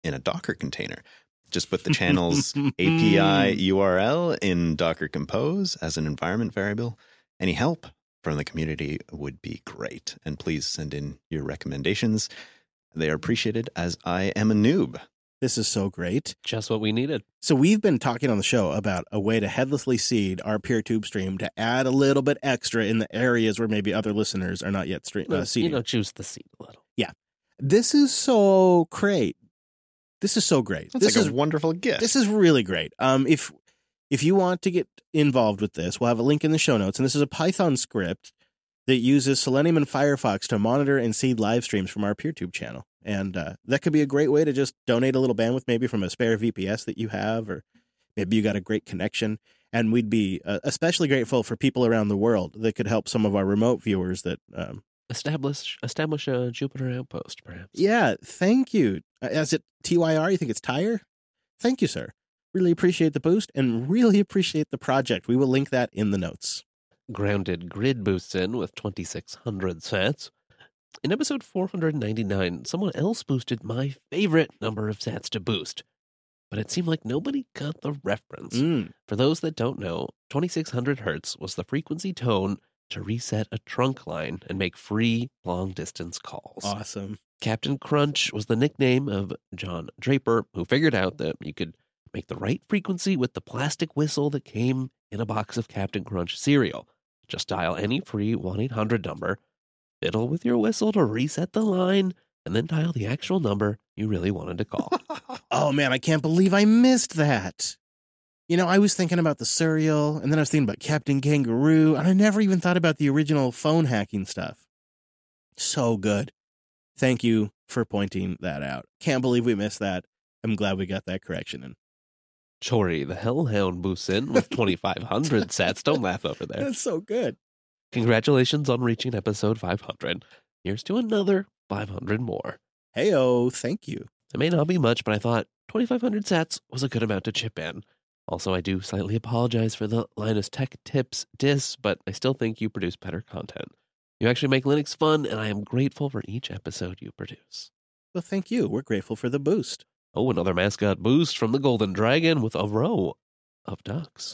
in a Docker container. Just put the channel's API URL in Docker Compose as an environment variable. Any help from the community would be great. And please send in your recommendations. They are appreciated, as I am a noob. This is so great. Just what we needed. So we've been talking on the show about a way to headlessly seed our PeerTube stream to add a little bit extra in the areas where maybe other listeners are not yet seeding. Choose the seed a little. Yeah. This is so great. This is so great. This is a wonderful gift. This is really great. If you want to get involved with this, we'll have a link in the show notes. And this is a Python script that uses Selenium and Firefox to monitor and seed live streams from our PeerTube channel. And that could be a great way to just donate a little bandwidth, maybe from a spare VPS that you have, or maybe you got a great connection. And we'd be especially grateful for people around the world that could help some of our remote viewers that establish a Jupyter Outpost, perhaps. Yeah, thank you. Is it TYR? You think it's Tire? Thank you, sir. Really appreciate the boost and really appreciate the project. We will link that in the notes. Grounded Grid boosts in with 2,600 sats. In episode 499, someone else boosted my favorite number of sats to boost. But it seemed like nobody got the reference. For those that don't know, 2,600 hertz was the frequency tone to reset a trunk line and make free long-distance calls. Awesome. Captain Crunch was the nickname of John Draper, who figured out that you could make the right frequency with the plastic whistle that came in a box of Captain Crunch cereal. Just dial any free 1-800 number, fiddle with your whistle to reset the line, and then dial the actual number you really wanted to call. Oh, man, I can't believe I missed that. You know, I was thinking about the cereal, and then I was thinking about Captain Kangaroo, and I never even thought about the original phone hacking stuff. So good. Thank you for pointing that out. Can't believe we missed that. I'm glad we got that correction in. Chori the Hellhound boosts in with 2,500 sats. Don't laugh over there. That's so good. Congratulations on reaching episode 500. Here's to another 500 more. Hey-oh, thank you. It may not be much, but I thought 2,500 sats was a good amount to chip in. Also, I do slightly apologize for the Linus Tech Tips diss, but I still think you produce better content. You actually make Linux fun, and I am grateful for each episode you produce. Well, thank you. We're grateful for the boost. Oh, another mascot boost from the Golden Dragon with a row of ducks.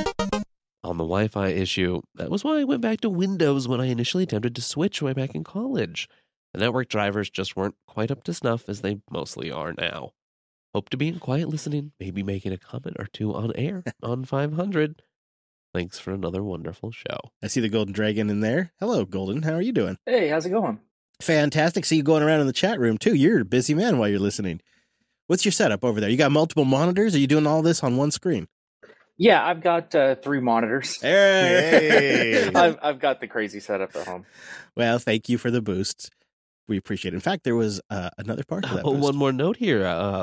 On the Wi-Fi issue, that was why I went back to Windows when I initially attempted to switch way back in college. The network drivers just weren't quite up to snuff as they mostly are now. Hope to be in quiet listening, maybe making a comment or two on air on 500. Thanks for another wonderful show. I see the Golden Dragon in there. Hello, Golden. How are you doing? Hey, how's it going? Fantastic. See you going around in the chat room, too. You're a busy man while you're listening. What's your setup over there? You got multiple monitors? Are you doing all this on one screen? Yeah, I've got 3 monitors. Hey! I've got the crazy setup at home. Well, thank you for the boosts. We appreciate it. In fact, there was another part of that boost. One more note here.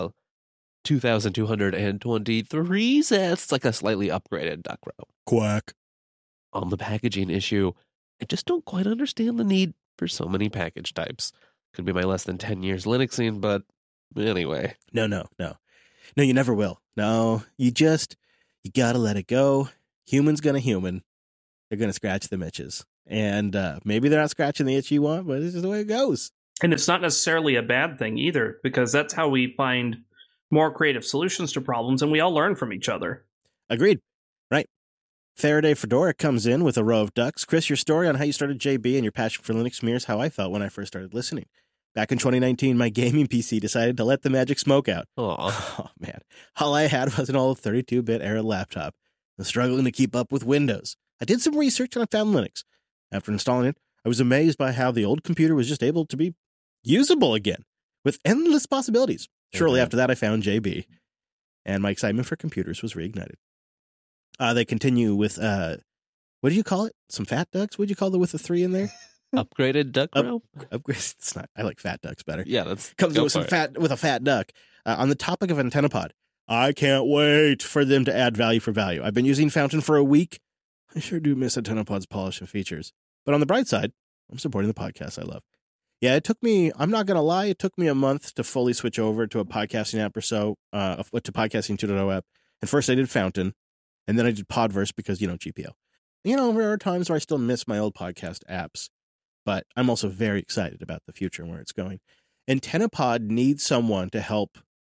2,223 sats. It's like a slightly upgraded duck row. Quack. On the packaging issue, I just don't quite understand the need for so many package types. Could be my less than 10 years Linuxing, but anyway. No, you never will. No, you gotta let it go. Human's gonna human. They're gonna scratch them itches. And maybe they're not scratching the itch you want, but it's just the way it goes. And it's not necessarily a bad thing either, because that's how we find more creative solutions to problems, and we all learn from each other. Agreed. Right. Faraday Fedora comes in with a row of ducks. Chris, your story on how you started JB and your passion for Linux mirrors how I felt when I first started listening. Back in 2019, my gaming PC decided to let the magic smoke out. Oh, man. All I had was an old 32-bit era laptop. I was struggling to keep up with Windows. I did some research and I found Linux. After installing it, I was amazed by how the old computer was just able to be usable again, with endless possibilities. Shortly after that, I found JB, and my excitement for computers was reignited. They continue with, what do you call it? Some fat ducks? What do you call it with the 3 in there? Upgraded duck row? Upgrade. It's not. I like fat ducks better. Yeah, that's comes with a fat duck. On the topic of AntennaPod, I can't wait for them to add value for value. I've been using Fountain for a week. I sure do miss AntennaPod's polish and features. But on the bright side, I'm supporting the podcast I love. Yeah, it took me, I'm not going to lie, it took me a month to fully switch over to a podcasting app or so, to Podcasting 2.0 app. And first I did Fountain, and then I did Podverse because, GPO. There are times where I still miss my old podcast apps, but I'm also very excited about the future and where it's going. AntennaPod needs someone to help